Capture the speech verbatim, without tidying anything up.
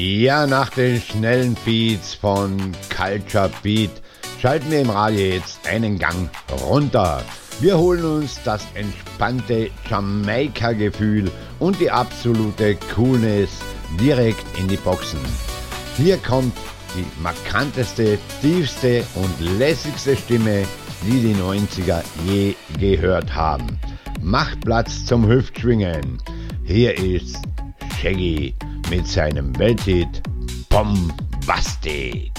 Ja, nach den schnellen Beats von Culture Beat schalten wir im Radio jetzt einen Gang runter. Wir holen uns das entspannte Jamaika-Gefühl und die absolute Coolness direkt in die Boxen. Hier kommt die markanteste, tiefste und lässigste Stimme, die die neunziger je gehört haben. Macht Platz zum Hüftschwingen. Hier ist Shaggy mit seinem Welthit Bombastic.